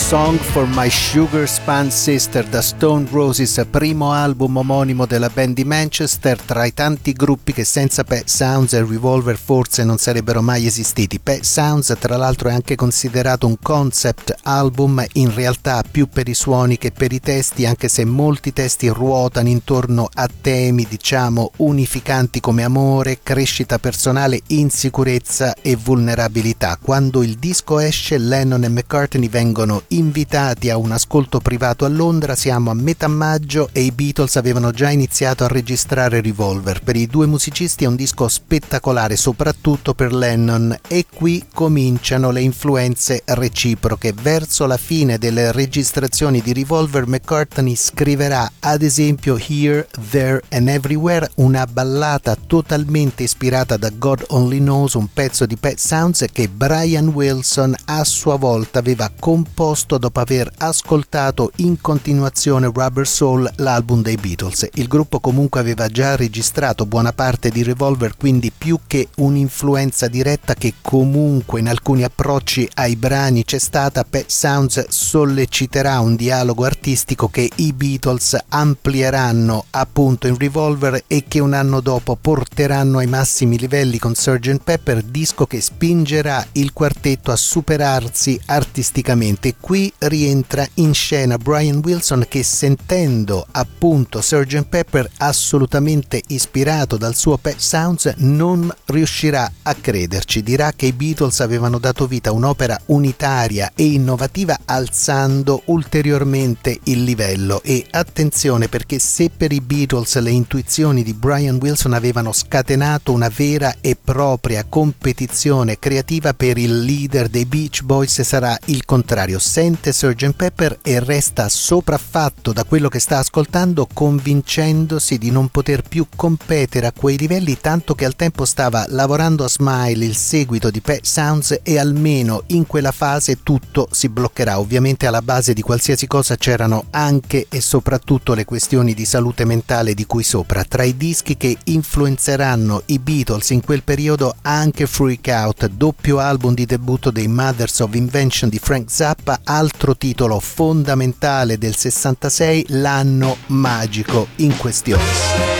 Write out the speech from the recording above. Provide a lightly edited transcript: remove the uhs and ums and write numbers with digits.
Song for My Sugar Span Sister da Stone Roses, primo album omonimo della band di Manchester, tra i tanti gruppi che senza Pet Sounds e Revolver forse non sarebbero mai esistiti. Pet Sounds tra l'altro è anche considerato un concept album, in realtà più per i suoni che per i testi, anche se molti testi ruotano intorno a temi diciamo unificanti come amore, crescita personale, insicurezza e vulnerabilità. Quando il disco esce, Lennon e McCartney vengono invitati a un ascolto privato a Londra, siamo a metà maggio e i Beatles avevano già iniziato a registrare Revolver. Per i due musicisti è un disco spettacolare, soprattutto per Lennon, e qui cominciano le influenze reciproche. Verso la fine delle registrazioni di Revolver, McCartney scriverà ad esempio Here, There and Everywhere, una ballata totalmente ispirata da God Only Knows, un pezzo di Pet Sounds che Brian Wilson a sua volta aveva composto dopo aver ascoltato in continuazione Rubber Soul, l'album dei Beatles. Il gruppo comunque aveva già registrato buona parte di Revolver, quindi più che un'influenza diretta che comunque in alcuni approcci ai brani c'è stata, Pet Sounds solleciterà un dialogo artistico che i Beatles amplieranno appunto in Revolver e che un anno dopo porteranno ai massimi livelli con Sgt. Pepper, disco che spingerà il quartetto a superarsi artisticamente. Qui rientra in scena Brian Wilson che, sentendo appunto Sgt. Pepper assolutamente ispirato dal suo Pet Sounds, non riuscirà a crederci. Dirà che i Beatles avevano dato vita a un'opera unitaria e innovativa, alzando ulteriormente il livello. E attenzione, perché se per i Beatles le intuizioni di Brian Wilson avevano scatenato una vera e propria competizione creativa, per il leader dei Beach Boys sarà il contrario. Sente Sgt. Pepper e resta sopraffatto da quello che sta ascoltando, convincendosi di non poter più competere a quei livelli, tanto che al tempo stava lavorando a Smile, il seguito di Pet Sounds, e almeno in quella fase tutto si bloccherà. Ovviamente alla base di qualsiasi cosa c'erano anche e soprattutto le questioni di salute mentale di cui sopra. Tra i dischi che influenzeranno i Beatles in quel periodo anche Freak Out, doppio album di debutto dei Mothers of Invention di Frank Zappa, altro titolo fondamentale del 66, l'anno magico in questione.